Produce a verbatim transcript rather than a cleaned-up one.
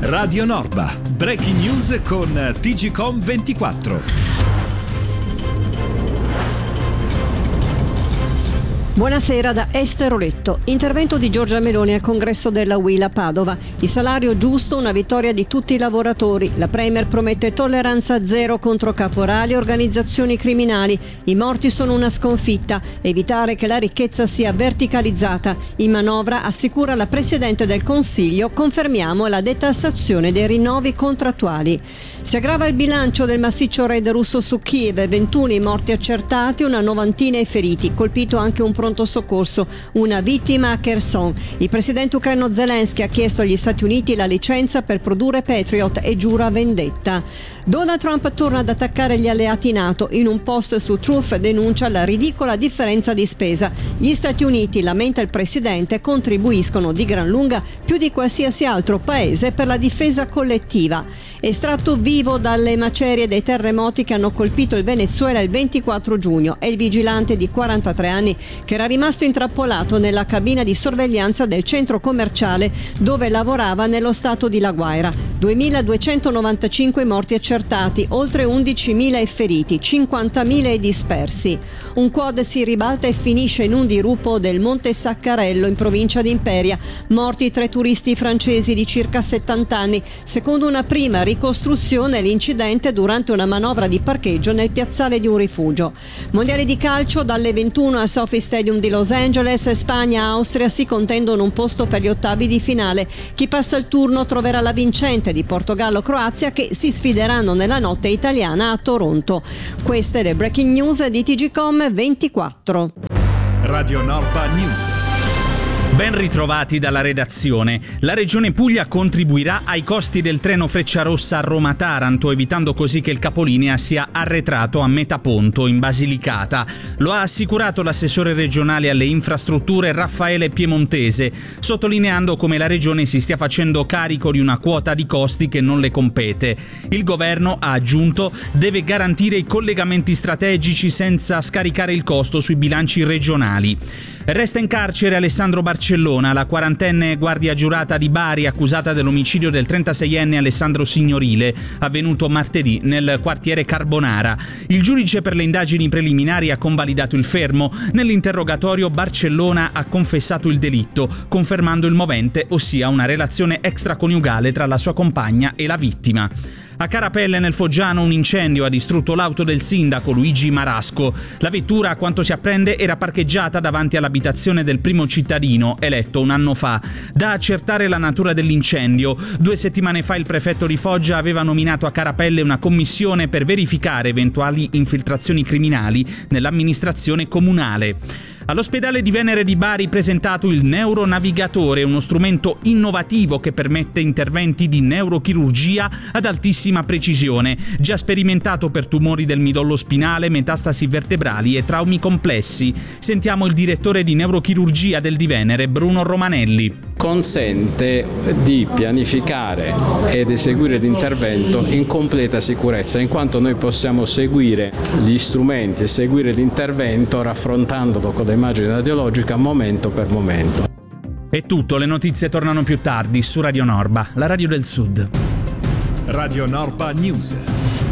Radio Norba, breaking news con T G Com ventiquattro. Buonasera da Esther Oletto. Intervento di Giorgia Meloni al congresso della U I L a Padova. Il salario giusto, una vittoria di tutti i lavoratori. La Premier promette tolleranza zero contro caporali e organizzazioni criminali. I morti sono una sconfitta. Evitare che la ricchezza sia verticalizzata. In manovra, assicura la Presidente del Consiglio, confermiamo la detassazione dei rinnovi contrattuali. Si aggrava il bilancio del massiccio raid russo su Kiev, ventuno i morti accertati, una novantina i feriti, colpito anche un pronto soccorso, una vittima a Kherson. Il presidente ucraino Zelensky ha chiesto agli Stati Uniti la licenza per produrre Patriot e giura vendetta. Donald Trump torna ad attaccare gli alleati NATO. In un post su Truth denuncia la ridicola differenza di spesa. Gli Stati Uniti, lamenta il presidente, contribuiscono di gran lunga più di qualsiasi altro paese per la difesa collettiva. Estratto vivo dalle macerie dei terremoti che hanno colpito il Venezuela il ventiquattro giugno. È il vigilante di quarantatré anni che era rimasto intrappolato nella cabina di sorveglianza del centro commerciale dove lavorava nello stato di La Guaira. duemiladuecentonovantacinque morti accertati, oltre undicimila i feriti, cinquantamila i dispersi. Un quad si ribalta e finisce in un dirupo del Monte Saccarello in provincia di Imperia. Morti tre turisti francesi di circa settanta anni. Secondo una prima ricostruzione, l'incidente durante una manovra di parcheggio nel piazzale di un rifugio. Mondiali di calcio dalle ventuno al Sophie Stadium di Los Angeles. Spagna e Austria si contendono un posto per gli ottavi di finale. Chi passa il turno troverà la vincente di Portogallo-Croazia che si sfideranno nella notte italiana a Toronto. Queste le breaking news di T G Com ventiquattro. Radio Norba News. Ben ritrovati dalla redazione. La Regione Puglia contribuirà ai costi del treno Frecciarossa a Roma-Taranto, evitando così che il capolinea sia arretrato a Metaponto, in Basilicata. Lo ha assicurato l'assessore regionale alle infrastrutture Raffaele Piemontese, sottolineando come la Regione si stia facendo carico di una quota di costi che non le compete. Il governo, ha aggiunto, deve garantire i collegamenti strategici senza scaricare il costo sui bilanci regionali. Resta in carcere Alessandro Barcellona, la quarantenne guardia giurata di Bari accusata dell'omicidio del trentaseienne Alessandro Signorile, avvenuto martedì nel quartiere Carbonara. Il giudice per le indagini preliminari ha convalidato il fermo. Nell'interrogatorio Barcellona ha confessato il delitto, confermando il movente, ossia una relazione extraconiugale tra la sua compagna e la vittima. A Carapelle nel Foggiano un incendio ha distrutto l'auto del sindaco Luigi Marasco. La vettura, a quanto si apprende, era parcheggiata davanti all'abitazione del primo cittadino, eletto un anno fa. Da accertare la natura dell'incendio. Due settimane fa il prefetto di Foggia aveva nominato a Carapelle una commissione per verificare eventuali infiltrazioni criminali nell'amministrazione comunale. All'ospedale di Venere di Bari presentato il Neuronavigatore, uno strumento innovativo che permette interventi di neurochirurgia ad altissima precisione, già sperimentato per tumori del midollo spinale, metastasi vertebrali e traumi complessi. Sentiamo il direttore di neurochirurgia del di Venere, Bruno Romanelli. Consente di pianificare ed eseguire l'intervento in completa sicurezza, in quanto noi possiamo seguire gli strumenti e seguire l'intervento raffrontandolo con l'immagine radiologica momento per momento. È tutto, le notizie tornano più tardi su Radio Norba, la radio del Sud. Radio Norba News.